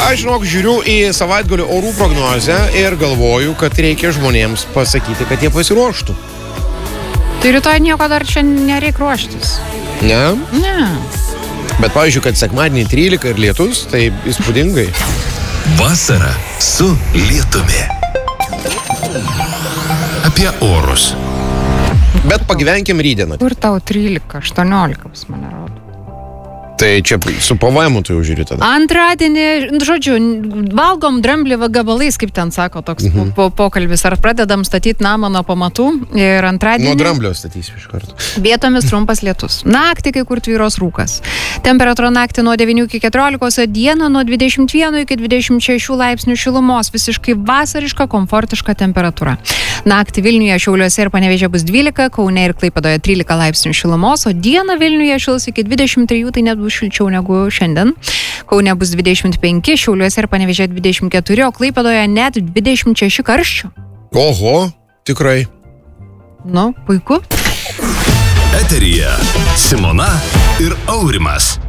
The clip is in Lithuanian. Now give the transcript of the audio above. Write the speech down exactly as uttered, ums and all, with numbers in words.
Aš žinok, žiūriu į savaitgalio orų prognozę ir galvoju, kad reikia žmonėms pasakyti, kad jie pasiruoštų. Tai rytoj nieko dar čia nereik ruoštis. Ne? Ne. Bet pavyzdžiui, kad sekmadienį trylika ir lietus, tai įspūdingai. Vasara su lietumi. Apie orus. Bet pagyvenkim rytdieną. Kur tau trylika, aštuoniolika pas mane rodo? Tai čia su pavajamu tu jau žiūri tada. Antradienį, žodžiu, valgom dramblį gabalais, kaip ten sako toks mhm. po, pokalbis. Ar pradedam statyti namą nuo pamatų ir antradienį... Nuo dramblio statysiu iš karto. Vietomis trumpas lietus. Naktį kai kur tvyros rūkas. Temperatūra naktį nuo devynių iki keturiolikos, dieną nuo dvidešimt vieno iki dvidešimt šešių laipsnių šilumos. Visiškai vasariška, komfortiška temperatūra. Naktį Vilniuje, Šiauliuose ir Panevėžyje bus dvylika, Kaune ir Klaipėdoje trylika laipsnių šilumos, o dieną Vilniuje šils iki dvidešimt trijų, tai net bus šilčiau negu šiandien. Kaune bus dvidešimt penki, Šiauliuose ir Panevėžyje dvidešimt keturi, o Klaipėdoje net dvidešimt šeši karščių. Oho, tikrai. Nu, puiku. Eteryje Simona ir Aurimas.